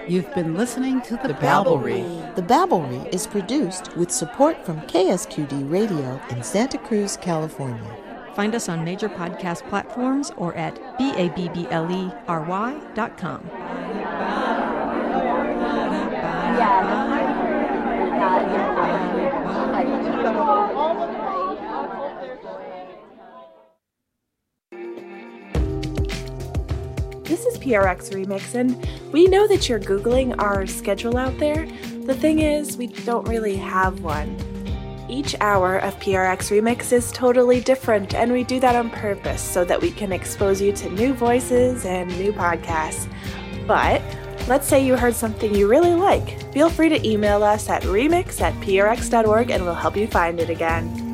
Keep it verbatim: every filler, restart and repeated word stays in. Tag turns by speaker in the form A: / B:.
A: You've been listening to The,
B: The
A: Babblery.
B: Babblery.
C: The Babblery is produced with support from K S Q D Radio in Santa Cruz, California.
D: Find us on major podcast platforms or at B A B B L E R Y dot com.
E: This is P R X Remix, and we know that you're Googling our schedule out there. The thing is, we don't really have one. Each hour of P R X Remix is totally different, and we do that on purpose so that we can expose you to new voices and new podcasts. But let's say you heard something you really like. Feel free to email us at remix at p r x dot org and we'll help you find it again.